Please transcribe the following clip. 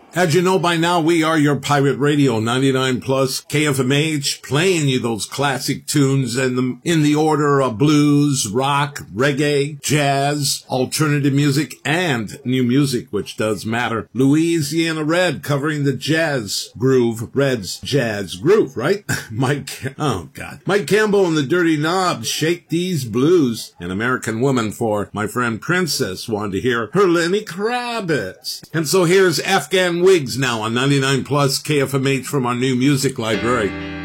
As you know by now, we are your pirate radio, 99 plus KFMH, playing you those classic tunes in the order of blues, rock, reggae, jazz, alternative music, and new music, which does matter. Louisiana Red covering the jazz groove, Red's jazz groove, right? Mike Campbell and the Dirty Knobs, Shake These Blues. An American Woman for my friend Princess wanted to hear her Lenny Kravitz. And so here's Afghan Wigs now on 99 plus KFMH from our new music library.